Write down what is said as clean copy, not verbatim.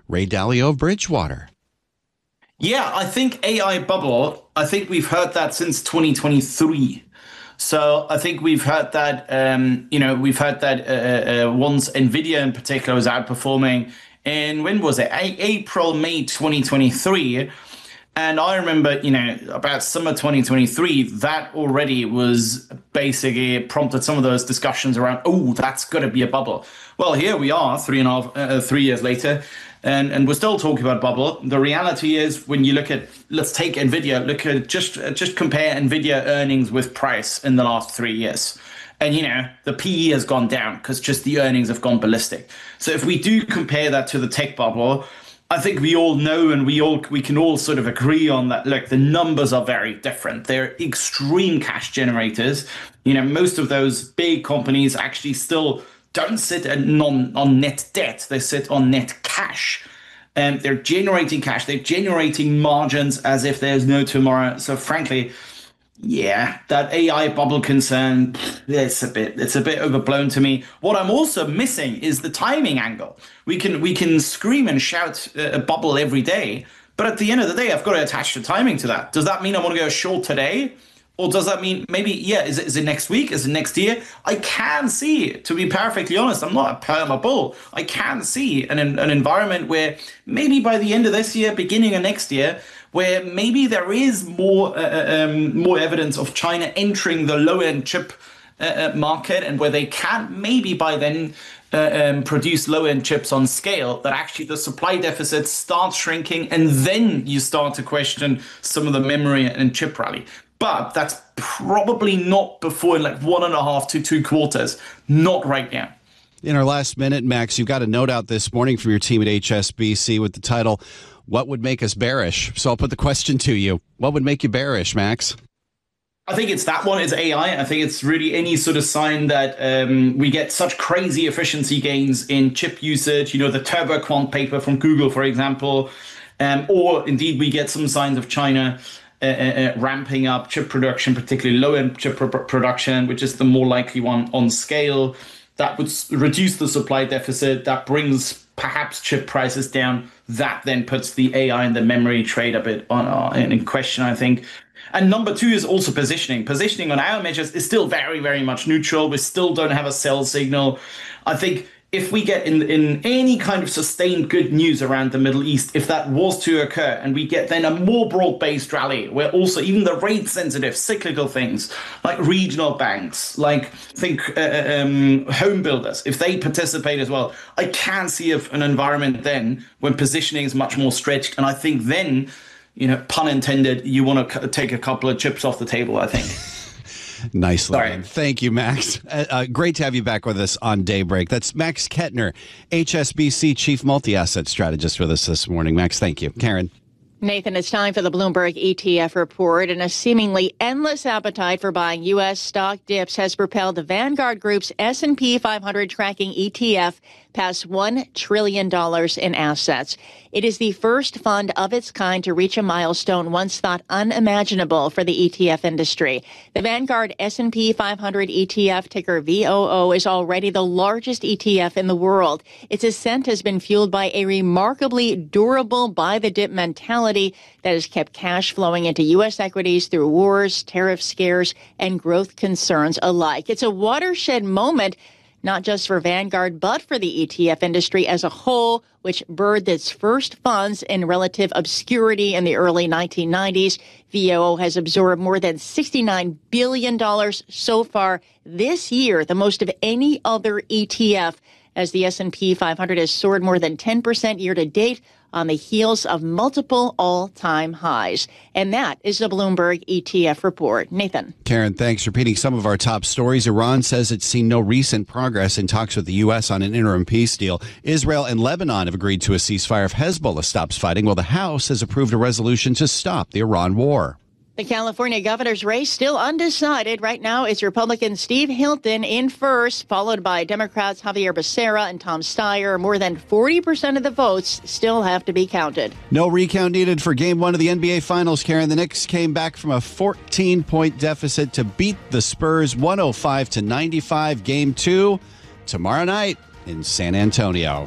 Ray Dalio of Bridgewater. Yeah, I think AI bubble, I think we've heard that since 2023. So I think we've heard that, once NVIDIA in particular was outperforming in, when was it? April, May 2023. And I remember, about summer 2023, that already was basically prompted some of those discussions around, oh, that's got to be a bubble. Well, here we are, 3 years later, and we're still talking about bubble. The reality is, when you look at, let's take NVIDIA, look at just compare NVIDIA earnings with price in the last 3 years. And, the PE has gone down because just the earnings have gone ballistic. So if we do compare that to the tech bubble, I think we all know, and we can all sort of agree on that. Look, the numbers are very different. They're extreme cash generators. Most of those big companies actually still don't sit on net debt. They sit on net cash. And they're generating cash. They're generating margins as if there's no tomorrow. So frankly, yeah, that AI bubble concern, it's a bit overblown to me. What I'm also missing is the timing angle. We can scream and shout a bubble every day, but at the end of the day, I've got to attach the timing to that. Does that mean I want to go short today? Or does that mean maybe, is it next week? Is it next year? I can see, to be perfectly honest, I'm not a perma bull. I can see an environment where maybe by the end of this year, beginning of next year, where maybe there is more evidence of China entering the low-end chip market, and where they can maybe by then produce low-end chips on scale, that actually the supply deficit starts shrinking, and then you start to question some of the memory and chip rally. But that's probably not before in like 1.5 to 2 quarters, not right now. In our last minute, Max, you got a note out this morning from your team at HSBC with the title, "What would make us bearish?" So I'll put the question to you. What would make you bearish, Max? I think it's that one. It's AI. I think it's really any sort of sign that we get such crazy efficiency gains in chip usage. The TurboQuant paper from Google, for example, or indeed we get some signs of China ramping up chip production, particularly low-end chip production, which is the more likely one on scale. That would reduce the supply deficit. That brings perhaps chip prices down. That then puts the AI and the memory trade a bit in question, I think. And number two is also positioning. Positioning on our measures is still very, very much neutral. We still don't have a sell signal. I think if we get in any kind of sustained good news around the Middle East, if that was to occur, and we get then a more broad-based rally, where also even the rate-sensitive cyclical things like regional banks, like home builders, if they participate as well, I can see an environment then when positioning is much more stretched. And I think then, pun intended, you want to take a couple of chips off the table, I think. Nicely done. Thank you, Max. Great to have you back with us on Daybreak. That's Max Kettner, HSBC Chief Multi-Asset Strategist, with us this morning. Max, thank you. Karen. Nathan, it's time for the Bloomberg ETF report, and a seemingly endless appetite for buying U.S. stock dips has propelled the Vanguard Group's S&P 500 tracking ETF past $1 trillion in assets. It is the first fund of its kind to reach a milestone once thought unimaginable for the ETF industry. The Vanguard S&P 500 ETF, ticker VOO, is already the largest ETF in the world. Its ascent has been fueled by a remarkably durable buy-the-dip mentality that has kept cash flowing into U.S. equities through wars, tariff scares, and growth concerns alike. It's a watershed moment, not just for Vanguard, but for the ETF industry as a whole, which birthed its first funds in relative obscurity in the early 1990s. VOO has absorbed more than $69 billion so far this year, the most of any other ETF, as the S&P 500 has soared more than 10% year to date on the heels of multiple all-time highs. And that is the Bloomberg ETF report. Nathan. Karen, thanks. Repeating some of our top stories. Iran says it's seen no recent progress in talks with the U.S. on an interim peace deal. Israel and Lebanon have agreed to a ceasefire if Hezbollah stops fighting, while the House has approved a resolution to stop the Iran war. The California governor's race still undecided. Right now, it's Republican Steve Hilton in first, followed by Democrats Javier Becerra and Tom Steyer. More than 40% of the votes still have to be counted. No recount needed for Game 1 of the NBA Finals, Karen. The Knicks came back from a 14-point deficit to beat the Spurs 105-95. Game 2 tomorrow night in San Antonio.